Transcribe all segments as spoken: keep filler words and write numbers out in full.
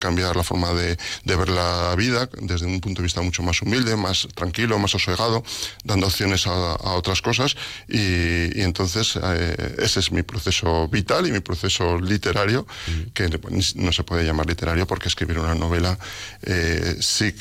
cambiar la forma de, de ver la vida desde un punto de vista mucho más humilde, más tranquilo, más sosegado, dando opciones a, a otras cosas y, y entonces eh, ese es mi proceso vital y mi proceso literario, mm. que no se puede llamar literario porque escribir una novela eh, sí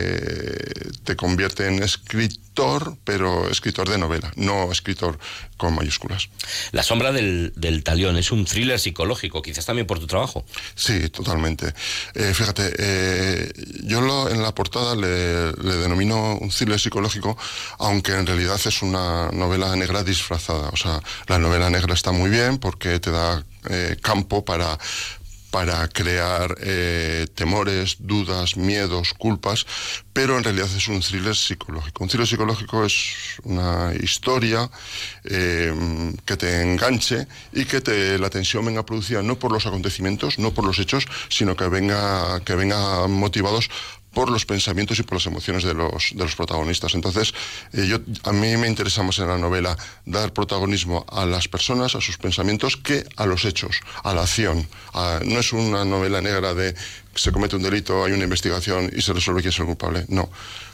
que te convierte en escritor, pero escritor de novela, no escritor con mayúsculas. La sombra del, del talión es un thriller psicológico, quizás también por tu trabajo. Sí, totalmente. Eh, fíjate, eh, yo lo, en la portada le, le denomino un thriller psicológico, aunque en realidad es una novela negra disfrazada. O sea, la novela negra está muy bien porque te da eh, campo para... para crear eh, temores, dudas, miedos, culpas, pero en realidad es un thriller psicológico. Un thriller psicológico es una historia eh, que te enganche y que te, la tensión venga producida no por los acontecimientos, no por los hechos, sino que venga, que venga motivados por los pensamientos y por las emociones de los, de los protagonistas. Entonces, eh, yo, a mí me interesa más en la novela dar protagonismo a las personas, a sus pensamientos, que a los hechos, a la acción. A, no es una novela negra de se comete un delito, hay una investigación y se resuelve quién es el culpable. No.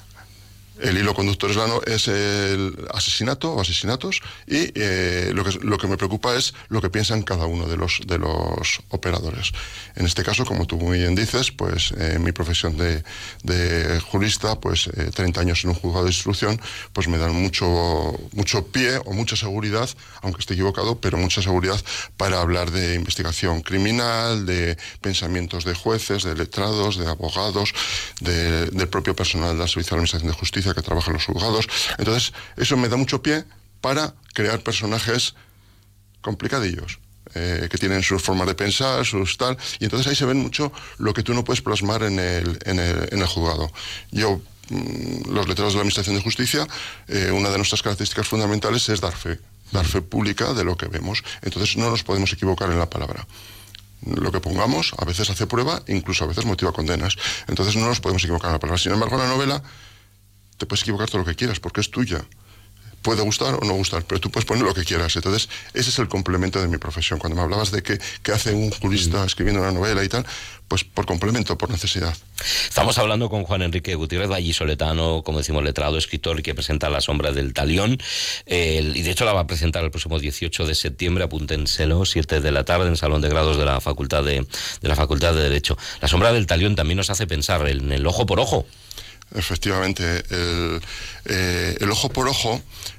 El hilo conductor es, la no, es el asesinato o asesinatos y eh, lo, que, lo que me preocupa es lo que piensan cada uno de los, de los operadores. En este caso, como tú muy bien dices, pues eh, mi profesión de, de jurista, pues eh, treinta años en un juzgado de instrucción, pues me dan mucho, mucho pie o mucha seguridad, aunque esté equivocado, pero mucha seguridad para hablar de investigación criminal, de pensamientos de jueces, de letrados, de abogados, de, del propio personal del Servicio de Administración de Justicia que trabaja en los juzgados. Entonces, eso me da mucho pie para crear personajes complicadillos, eh, que tienen sus formas de pensar, sus tal, y entonces ahí se ven mucho lo que tú no puedes plasmar en el, en el, en el juzgado. Yo, mmm, los letrados de la Administración de Justicia, eh, una de nuestras características fundamentales es dar fe, dar fe pública de lo que vemos. Entonces no nos podemos equivocar en la palabra. Lo que pongamos a veces hace prueba, incluso a veces motiva condenas. Entonces no nos podemos equivocar en la palabra. Sin embargo, la novela te puedes equivocar todo lo que quieras, porque es tuya. Puede gustar o no gustar, pero tú puedes poner lo que quieras. Entonces, ese es el complemento de mi profesión. Cuando me hablabas de qué, qué hace un jurista escribiendo una novela y tal, pues por complemento, por necesidad. Estamos hablando con Juan Enrique Gutiérrez vallisoletano, como decimos, letrado, escritor, que presenta La sombra del talión. Eh, y de hecho la va a presentar el próximo dieciocho de septiembre, apúntenselo, siete de la tarde, en el Salón de Grados de la Facultad de, de la Facultad de Derecho. La sombra del talión también nos hace pensar en el ojo por ojo. Efectivamente, el, eh, el ojo por ojo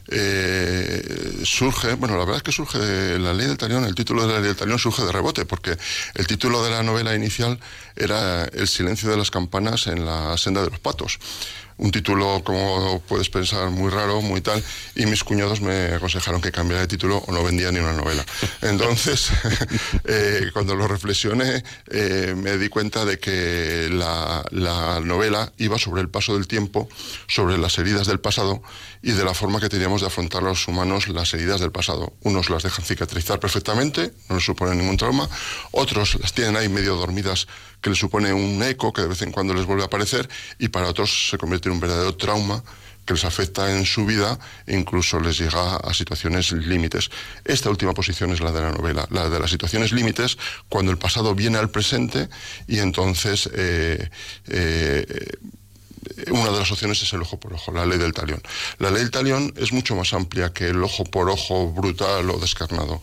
eh, surge, bueno, la verdad es que surge de la ley del talión, el título de la ley del talión surge de rebote, porque el título de la novela inicial era El silencio de las campanas en la senda de los patos. Un título, como puedes pensar, muy raro, muy tal, y mis cuñados me aconsejaron que cambiara de título o no vendía ni una novela. Entonces, eh, cuando lo reflexioné, eh, me di cuenta de que la, la novela iba sobre el paso del tiempo, sobre las heridas del pasado y de la forma que teníamos de afrontar los humanos las heridas del pasado. Unos las dejan cicatrizar perfectamente, no les supone ningún trauma, otros las tienen ahí medio dormidas, que les supone un eco que de vez en cuando les vuelve a aparecer, y para otros se convierte en un verdadero trauma que les afecta en su vida e incluso les llega a situaciones límites. Esta última posición es la de la novela, la de las situaciones límites, cuando el pasado viene al presente y entonces eh, eh, una de las opciones es el ojo por ojo, la ley del talión. La ley del talión es mucho más amplia que el ojo por ojo brutal o descarnado.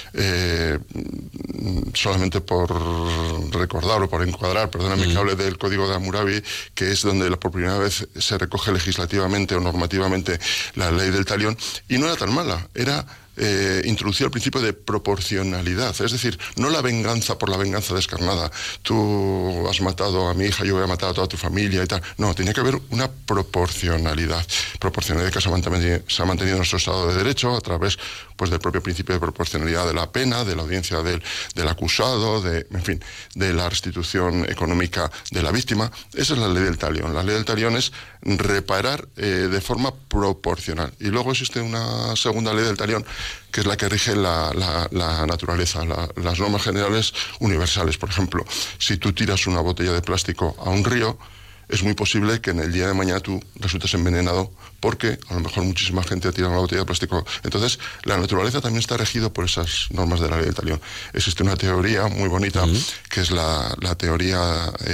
Eh, solamente por recordar o por encuadrar, perdóname mm. que hable del Código de Hammurabi, que es donde por primera vez se recoge legislativamente o normativamente la ley del talión, y no era tan mala, era Eh, introducir el principio de proporcionalidad, es decir, no la venganza por la venganza descarnada, tú has matado a mi hija, yo voy a matar a toda tu familia y tal, no, tenía que haber una proporcionalidad, proporcionalidad que se ha mantenido, se ha mantenido en nuestro Estado de Derecho a través pues del propio principio de proporcionalidad de la pena, de la audiencia del, del acusado, de, en fin, de la restitución económica de la víctima. Esa es la ley del talión. La ley del talión es reparar eh, de forma proporcional. Y luego existe una segunda ley del talión, que es la que rige la, la, la naturaleza, la, las normas generales universales. Por ejemplo, si tú tiras una botella de plástico a un río, es muy posible que en el día de mañana tú resultes envenenado porque a lo mejor muchísima gente ha tirado una botella de plástico. Entonces, la naturaleza también está regida por esas normas de la ley del talión. Existe una teoría muy bonita, uh-huh. que es la, la teoría... Eh,